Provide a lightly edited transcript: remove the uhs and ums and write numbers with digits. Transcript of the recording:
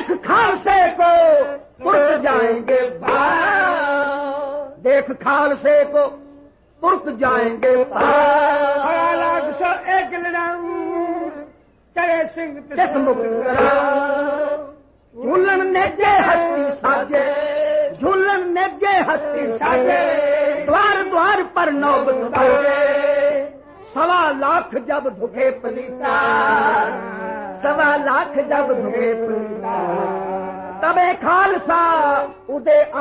देख खालसे को तुर्क जाएंगे देख खालसे को तुर्क जाएंगे एक लड़ाऊ करे सिंह झूलन नेगे हस्ती साजे झूलन नेगे हस्ती साजे द्वार द्वार पर नौबत बाजे 1.25 लाख जब धुके पलीता 1.25 लाख जब धुके पलीता तबे खालसा उदे